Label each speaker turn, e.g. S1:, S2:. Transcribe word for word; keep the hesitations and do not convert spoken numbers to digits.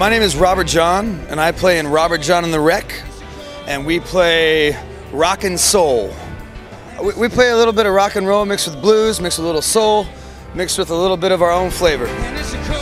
S1: My name is Robert John, and I play in Robert John and the Wreck, and we play rock and soul. We, we play a little bit of rock and roll mixed with blues, mixed with a little soul, mixed with a little bit of our own flavor.